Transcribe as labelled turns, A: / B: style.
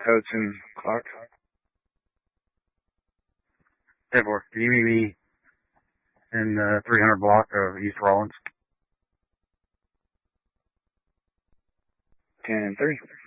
A: Coates and Clark.
B: 10-4. Can you meet me in the 300 block of East Rollins?
A: 10-3.